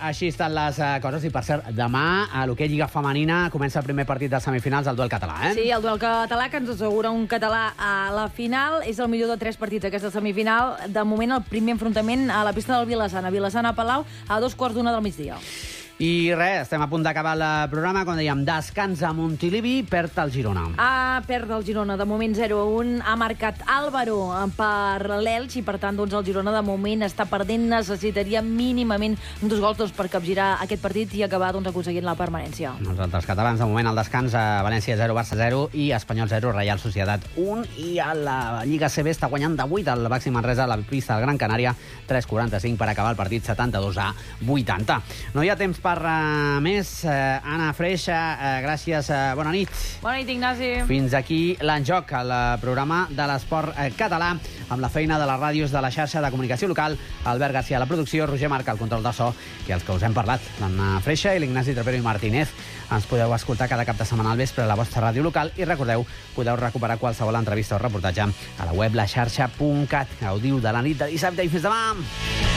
Així estan les coses. I, per cert, demà a l'hoquei Lliga Femenina comença el primer partit de semifinals, el duel català, Sí, el duel català, que ens assegura un català a la final. És el millor de 3 partits aquesta semifinal. De moment, el primer enfrontament a la pista del Vilassana. Vilassana-Palau a 2:15 del migdia. I res, estem a punt d'acabar el programa. Com dèiem, descans a Montilivi, perd el Girona. Perd el Girona, de moment 0-1. Ha marcat Álvaro per l'Elx i, per tant, doncs, el Girona de moment està perdent. Necessitaria mínimament 2 gols per capgirar aquest partit i acabar aconseguint la permanència. Els altres catalans, de moment, al descans, a València 0, Barça 0 i Espanyol 0, Reial Societat 1. I a la Lliga CB està guanyant de 8 el Baxi Manresa a la pista del Gran Canària, 3:45 per acabar el partit, 72-80. No hi ha temps per més. Anna Freixa, gràcies. Bona nit. Bona nit, Ignasi. Fins aquí l'Enjoc, el programa de l'esport català, amb la feina de les ràdios de la xarxa de comunicació local, Albert García a la producció, Roger Marca al control de so, i els que us hem parlat, l'Anna Freixa i l'Ignasi Trapero i Martínez. Ens podeu escoltar cada cap de setmana al vespre a la vostra ràdio local i recordeu, podeu recuperar qualsevol entrevista o reportatge a la web laxarxa.cat. Gaudiu de la nit de dissabte i fins demà!